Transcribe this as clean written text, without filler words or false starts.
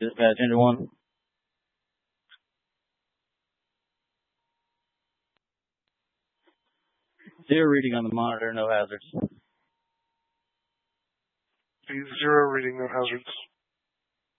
Dispatch engine 1. Zero reading on the monitor, no hazards. 0 reading, no hazards.